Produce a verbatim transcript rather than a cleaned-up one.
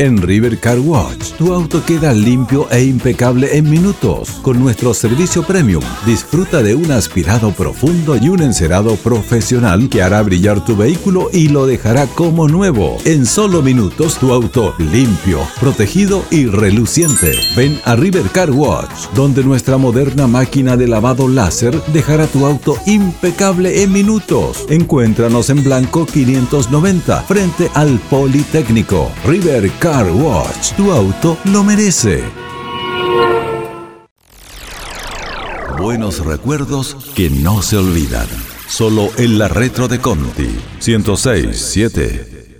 En River Car Wash, tu auto queda limpio e impecable en minutos. Con nuestro servicio premium, disfruta de un aspirado profundo y un encerado profesional que hará brillar tu vehículo y lo dejará como nuevo. En solo minutos, tu auto limpio, protegido y reluciente. Ven a River Car Wash, donde nuestra moderna máquina de lavado láser dejará tu auto impecable en minutos. Encuéntranos en Blanco quinientos noventa, frente al Politécnico. River Car Wash, tu auto lo merece. Buenos recuerdos que no se olvidan. Solo en la retro de Conti. ciento seis punto siete.